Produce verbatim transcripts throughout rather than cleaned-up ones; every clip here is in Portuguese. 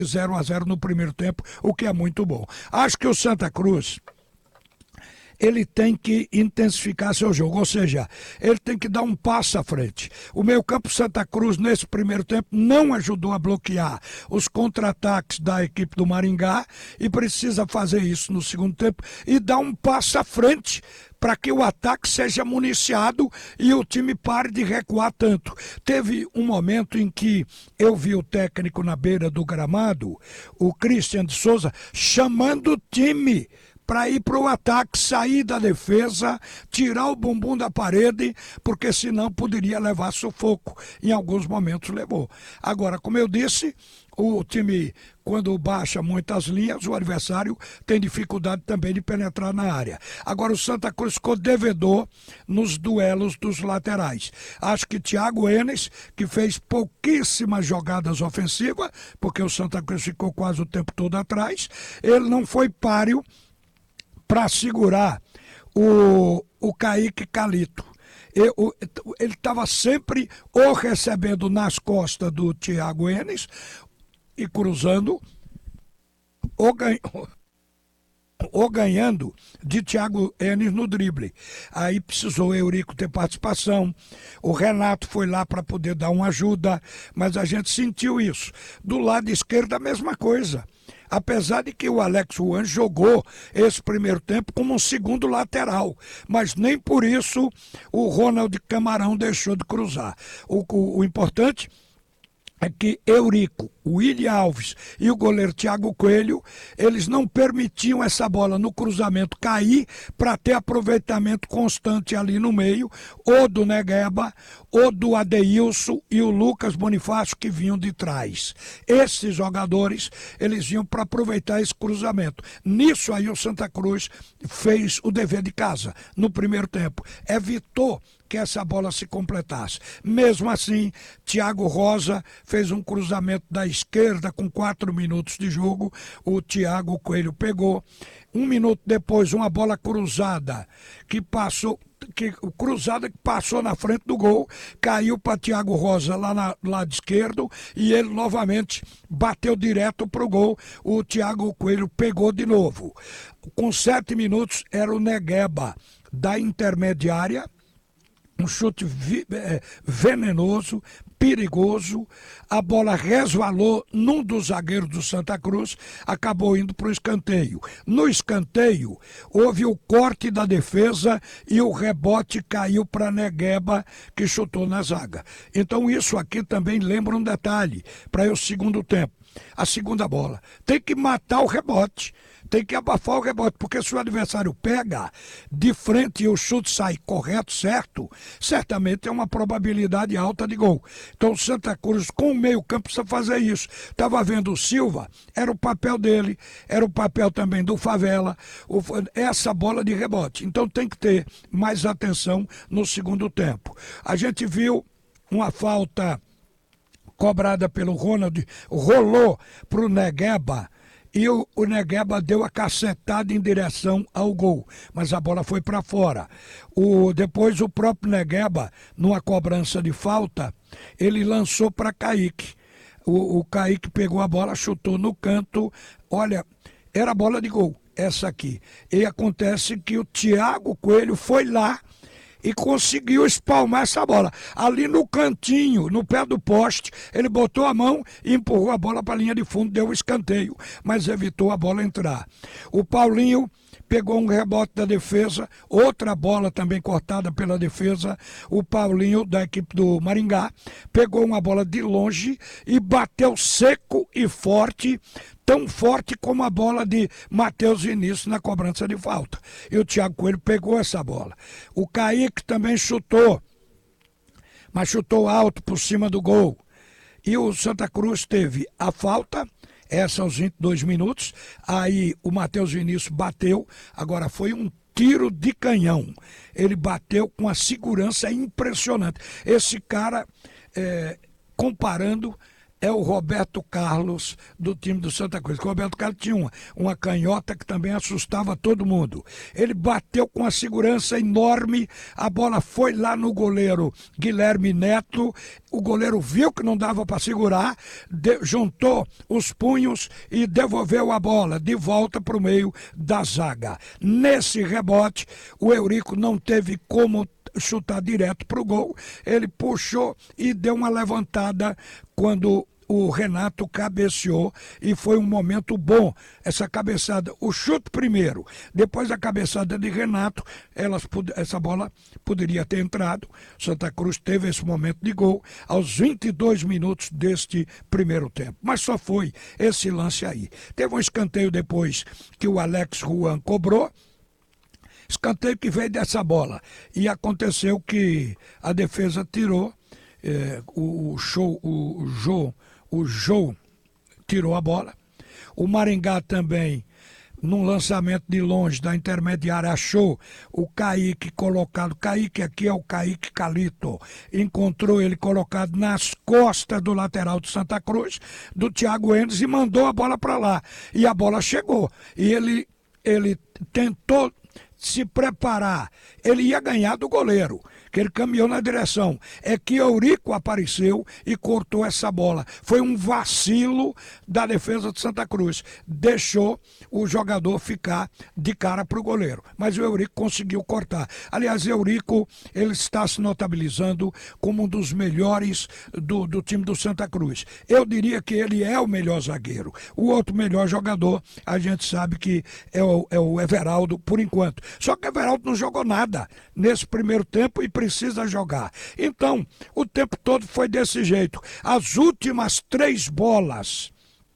zero a zero no primeiro tempo, o que é muito bom. Acho que o Santa Cruz, ele tem que intensificar seu jogo, ou seja, ele tem que dar um passo à frente. O meio-campo Santa Cruz, nesse primeiro tempo, não ajudou a bloquear os contra-ataques da equipe do Maringá e precisa fazer isso no segundo tempo e dar um passo à frente para que o ataque seja municiado e o time pare de recuar tanto. Teve um momento em que eu vi o técnico na beira do gramado, o Christian de Souza, chamando o time para ir para o ataque, sair da defesa, tirar o bumbum da parede, porque senão poderia levar sufoco. Em alguns momentos levou. Agora, como eu disse, o time, quando baixa muitas linhas, o adversário tem dificuldade também de penetrar na área. Agora, o Santa Cruz ficou devedor nos duelos dos laterais. Acho que Thiago Enes, que fez pouquíssimas jogadas ofensivas, porque o Santa Cruz ficou quase o tempo todo atrás, ele não foi páreo para segurar o, o Kaique Calito. Eu, ele estava sempre ou recebendo nas costas do Thiago Enes e cruzando, ou, ganha, ou ganhando de Thiago Enes no drible. Aí precisou o Eurico ter participação, o Renato foi lá para poder dar uma ajuda, mas a gente sentiu isso. Do lado esquerdo a mesma coisa. Apesar de que o Alex Juan jogou esse primeiro tempo como um segundo lateral, mas nem por isso o Ronald Camarão deixou de cruzar. O, o, o importante é que Eurico, o William Alves e o goleiro Thiago Coelho, eles não permitiam essa bola no cruzamento cair para ter aproveitamento constante ali no meio, ou do Negueba, ou do Adeilson e o Lucas Bonifácio que vinham de trás. Esses jogadores, eles iam para aproveitar esse cruzamento. Nisso aí o Santa Cruz fez o dever de casa no primeiro tempo. Evitou que essa bola se completasse. Mesmo assim, Thiago Rosa fez um cruzamento da esquerda com quatro minutos de jogo, o Thiago Coelho pegou. Um minuto depois, uma bola cruzada que passou, que, cruzada que passou na frente do gol, caiu para Thiago Rosa lá no lado esquerdo e ele novamente bateu direto para o gol. O Thiago Coelho pegou de novo. Com sete minutos, era o Negueba da intermediária, um chute venenoso, perigoso, a bola resvalou num dos zagueiros do Santa Cruz, acabou indo para o escanteio. No escanteio, houve o corte da defesa e o rebote caiu para Negueba, que chutou na zaga. Então isso aqui também lembra um detalhe, para o segundo tempo. A segunda bola, tem que matar o rebote, tem que abafar o rebote, porque se o adversário pega de frente e o chute sai correto, certo, certamente é uma probabilidade alta de gol. Então o Santa Cruz com o meio campo precisa fazer isso. Estava vendo o Silva, era o papel dele, era o papel também do Favela, o, essa bola de rebote. Então tem que ter mais atenção no segundo tempo. A gente viu uma falta cobrada pelo Ronald, rolou para o Negueba, e o, o Negueba deu a cacetada em direção ao gol, mas a bola foi para fora. O, depois o próprio Negueba, numa cobrança de falta, ele lançou para Kaique. O, o Kaique pegou a bola, chutou no canto, olha, era bola de gol, essa aqui. E acontece que o Thiago Coelho foi lá e conseguiu espalmar essa bola. Ali no cantinho, no pé do poste, ele botou a mão e empurrou a bola para a linha de fundo, deu um escanteio, mas evitou a bola entrar. O Paulinho pegou um rebote da defesa, outra bola também cortada pela defesa. O Paulinho, da equipe do Maringá, pegou uma bola de longe e bateu seco e forte, tão forte como a bola de Matheus Vinícius na cobrança de falta. E o Thiago Coelho pegou essa bola. O Kaique também chutou, mas chutou alto por cima do gol. E o Santa Cruz teve a falta, essa aos vinte e dois minutos, aí o Matheus Vinícius bateu, agora foi um tiro de canhão. Ele bateu com uma segurança impressionante. Esse cara, é, comparando, é o Roberto Carlos do time do Santa Cruz. O Roberto Carlos tinha uma, uma canhota que também assustava todo mundo. Ele bateu com uma segurança enorme, a bola foi lá no goleiro Guilherme Neto, o goleiro viu que não dava para segurar, de, juntou os punhos e devolveu a bola de volta para o meio da zaga. Nesse rebote, o Eurico não teve como chutar direto para o gol, ele puxou e deu uma levantada quando o Renato cabeceou e foi um momento bom, essa cabeçada, o chute primeiro, depois a cabeçada de Renato, elas, essa bola poderia ter entrado, Santa Cruz teve esse momento de gol aos vinte e dois minutos deste primeiro tempo, mas só foi esse lance aí. Teve um escanteio depois que o Alex Juan cobrou, escanteio que veio dessa bola, e aconteceu que a defesa tirou, é, o, o show, o Jô, o Jô tirou a bola, o Maringá também, num lançamento de longe da intermediária, achou o Kaique colocado, Kaique aqui é o Kaique Calito, encontrou ele colocado nas costas do lateral de Santa Cruz, do Thiago Hendes, e mandou a bola para lá, e a bola chegou, e ele, ele tentou se preparar, ele ia ganhar do goleiro, que ele caminhou na direção, é que Eurico apareceu e cortou essa bola. Foi um vacilo da defesa de Santa Cruz, deixou o jogador ficar de cara para o goleiro, mas o Eurico conseguiu cortar. Aliás, Eurico, ele está se notabilizando como um dos melhores do, do time do Santa Cruz. Eu diria que ele é o melhor zagueiro. O outro melhor jogador, a gente sabe que é o, é o Everaldo, por enquanto. Só que o Everaldo não jogou nada nesse primeiro tempo e precisa jogar. Então, o tempo todo foi desse jeito. As últimas três bolas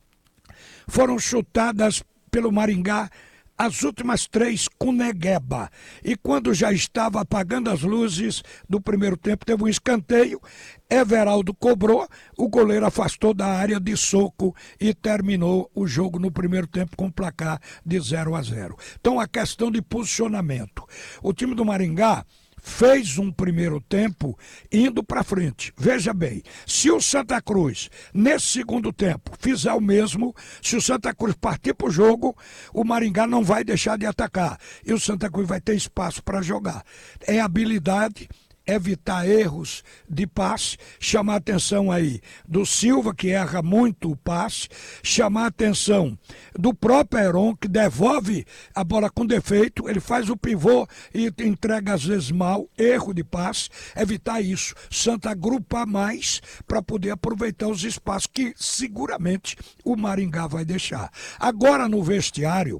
foram chutadas pelo Maringá, as últimas três com Negueba. E quando já estava apagando as luzes do primeiro tempo, teve um escanteio, Everaldo cobrou, o goleiro afastou da área de soco e terminou o jogo no primeiro tempo com placar de zero a zero. Então, a questão de posicionamento. O time do Maringá fez um primeiro tempo indo para frente. Veja bem, se o Santa Cruz, nesse segundo tempo, fizer o mesmo, se o Santa Cruz partir para o jogo, o Maringá não vai deixar de atacar. E o Santa Cruz vai ter espaço para jogar. É habilidade, evitar erros de passe, chamar a atenção aí do Silva, que erra muito o passe, chamar a atenção do próprio Heron, que devolve a bola com defeito, ele faz o pivô e entrega às vezes mal, erro de passe, evitar isso. Santa agrupar mais para poder aproveitar os espaços que seguramente o Maringá vai deixar. Agora no vestiário,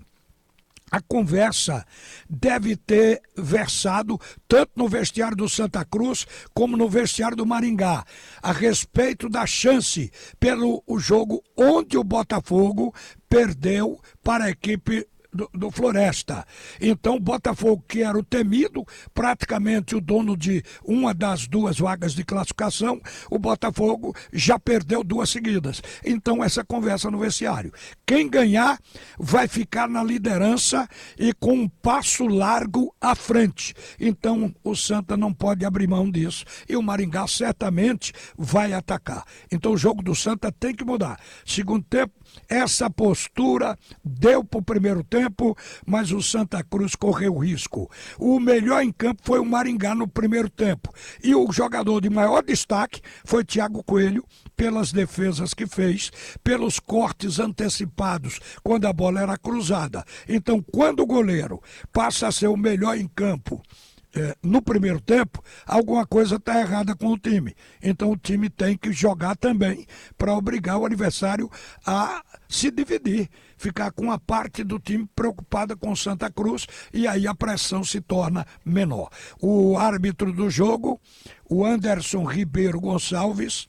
a conversa deve ter versado tanto no vestiário do Santa Cruz como no vestiário do Maringá a respeito da chance pelo o jogo onde o Botafogo perdeu para a equipe Do, do Floresta. Então, o Botafogo, que era o temido, praticamente o dono de uma das duas vagas de classificação, o Botafogo já perdeu duas seguidas. Então, essa conversa no vestiário. Quem ganhar vai ficar na liderança e com um passo largo à frente. Então, o Santa não pode abrir mão disso. E o Maringá certamente vai atacar. Então, o jogo do Santa tem que mudar. Segundo tempo, essa postura deu para o primeiro tempo, mas o Santa Cruz correu risco. O melhor em campo foi o Maringá no primeiro tempo. E o jogador de maior destaque foi Thiago Coelho, pelas defesas que fez, pelos cortes antecipados, quando a bola era cruzada. Então, quando o goleiro passa a ser o melhor em campo, É, no primeiro tempo, alguma coisa está errada com o time. Então o time tem que jogar também para obrigar o adversário a se dividir, ficar com a parte do time preocupada com o Santa Cruz e aí a pressão se torna menor. O árbitro do jogo, o Anderson Ribeiro Gonçalves,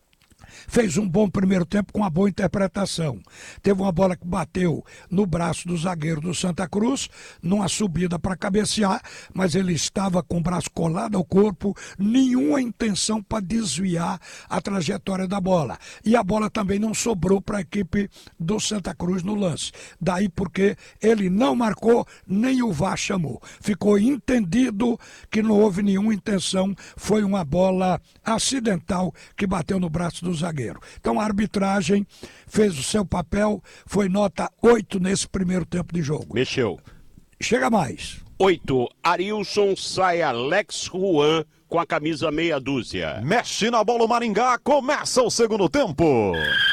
fez um bom primeiro tempo com uma boa interpretação. Teve uma bola que bateu no braço do zagueiro do Santa Cruz, numa subida para cabecear, mas ele estava com o braço colado ao corpo, nenhuma intenção para desviar a trajetória da bola. E a bola também não sobrou para a equipe do Santa Cruz no lance. Daí porque ele não marcou, nem o V A R chamou. Ficou entendido que não houve nenhuma intenção, foi uma bola acidental que bateu no braço do zagueiro. Então a arbitragem fez o seu papel, foi nota oito nesse primeiro tempo de jogo. Mexeu. Chega mais. oito. Arilson sai Alex Juan com a camisa meia dúzia. Mexe na bola o Maringá, começa o segundo tempo.